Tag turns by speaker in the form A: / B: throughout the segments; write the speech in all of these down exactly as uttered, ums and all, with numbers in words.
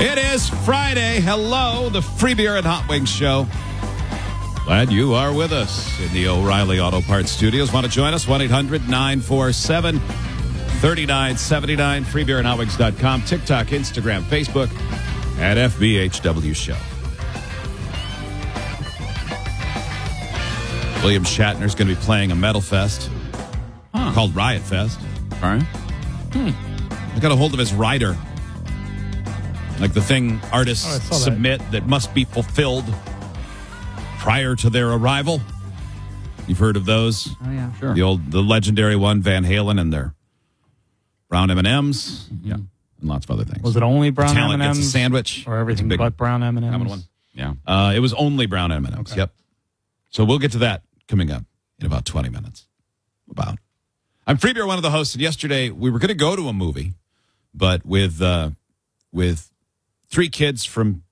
A: It is Friday. Hello, the Free Beer and Hot Wings Show. Glad you are with us in the O'Reilly Auto Parts Studios. Want to join us? one eight hundred nine four seven three nine seven nine. free beer and hot wings dot com. TikTok, Instagram, Facebook, at F B H W Show. William Shatner's going to be playing a metal fest huh. called Riot Fest.
B: All right.
A: Hmm. I got a hold of his rider. Like the thing artists oh, submit that. that must be fulfilled prior to their arrival. You've heard of those?
C: Oh, yeah. Sure.
A: The old, the legendary one, Van Halen and their brown M and M's.
B: Mm-hmm. Yeah.
A: And lots of other things.
C: Was it only brown
A: Talent
C: M and M's?
A: Gets a sandwich.
C: Or everything
A: big,
C: but brown M and M's?
A: One.
B: Yeah.
A: Uh, it was only brown M and M's.
C: Okay.
A: Yep. So we'll get to that coming up in about twenty minutes. About. I'm Free Beer, one of the hosts, and yesterday we were going to go to a movie, but with uh, with three kids from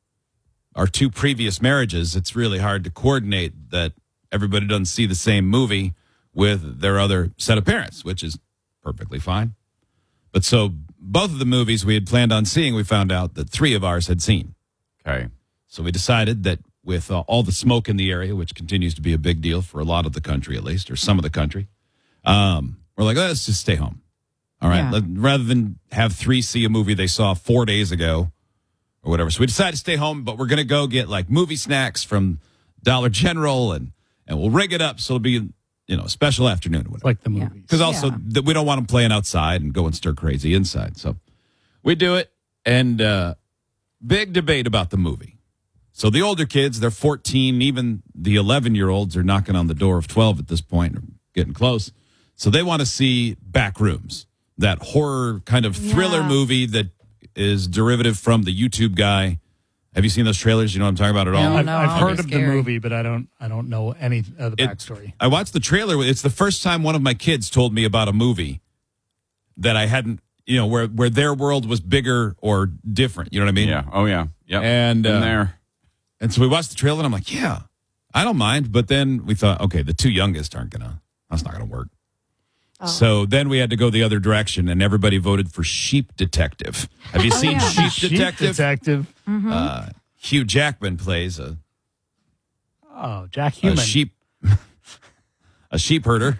A: our two previous marriages, it's really hard to coordinate that everybody doesn't see the same movie with their other set of parents, which is perfectly fine. But so both of the movies we had planned on seeing, we found out that three of ours had seen.
B: Okay.
A: So we decided that with uh, all the smoke in the area, which continues to be a big deal for a lot of the country at least, or some of the country, um, we're like, let's just stay home. All right.
C: Yeah.
A: Let, rather than have three see a movie they saw four days ago or whatever. So we decided to stay home, but we're going to go get like movie snacks from Dollar General and, and we'll rig it up so it'll be, you know, a special afternoon or whatever.
C: Like the movies.
A: Because also
C: Yeah.
A: th- we don't want them playing outside and going stir crazy inside. So we do it. And uh, big debate about the movie. So the older kids, they're fourteen. Even the eleven-year-olds are knocking on the door of twelve at this point, or getting close. So they want to see Backrooms, that horror kind of thriller
D: Yeah.
A: movie that is derivative from the YouTube guy. Have you seen those trailers? You know what I'm talking about at all?
D: No.
C: I've, I've heard
D: it's
C: of the
D: scary.
C: movie, but I don't. I don't know any of the
A: It-
C: backstory.
A: I watched the trailer. It's the first time one of my kids told me about a movie that I hadn't, you know, where, where their world was bigger or different. You know what I mean?
B: Yeah. Oh, yeah. Yep.
A: And,
B: In
A: uh,
B: there.
A: And so we watched the trailer, and I'm like, yeah, I don't mind. But then we thought, okay, the two youngest aren't going to, that's not going to work.
D: Oh.
A: So then we had to go the other direction, and everybody voted for Sheep Detective. Have you
D: Oh,
A: seen
D: yeah.
A: Sheep
C: Sheep
A: Detective?
C: Detective.
A: Uh, Hugh Jackman plays a,
C: Oh, Jack
A: a
C: Human.
A: sheep a sheep herder,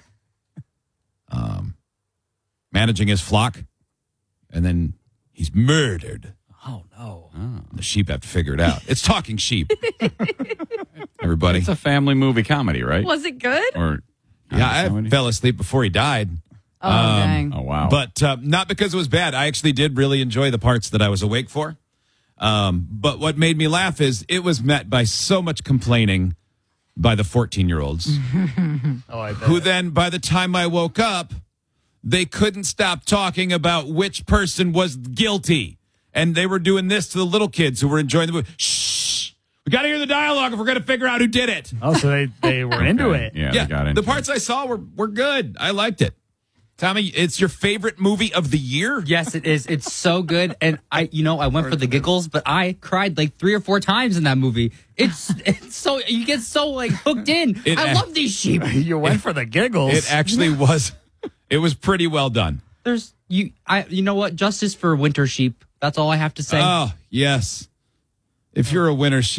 A: um, managing his flock, and then he's murdered.
C: Oh no.
A: The sheep have to figure it out. It's talking sheep. Everybody.
B: It's a family movie comedy, right?
D: Was it good?
B: Or
A: Yeah, I
B: comedy?
A: fell asleep before he died.
D: Oh, dang.
B: Oh, wow.
A: But uh, not because it was bad. I actually did really enjoy the parts that I was awake for. Um, but what made me laugh is it was met by so much complaining by the fourteen-year-olds,
C: Oh, I bet.
A: who then, by the time I woke up, they couldn't stop talking about which person was guilty. And they were doing this to the little kids who were enjoying the movie. Shh! We got to hear the dialogue if we're going to figure out who did it.
C: Oh, so they, they were into
B: Okay.
C: it.
B: Yeah,
A: Yeah,
B: they got into
A: the parts I saw were, were good. I liked it. Tommy, it's your favorite movie of the year?
E: Yes, it is. It's so good, and I, you know, I went for the giggles, but I cried like three or four times in that movie. It's, it's so you get so like hooked in.
A: It-
E: I love these sheep.
C: You went for the giggles.
A: It actually was. It was pretty well done.
E: There's you, I, you know what? Justice for winter sheep. That's all I have to say.
A: Oh, yes. If you're a winner sheep.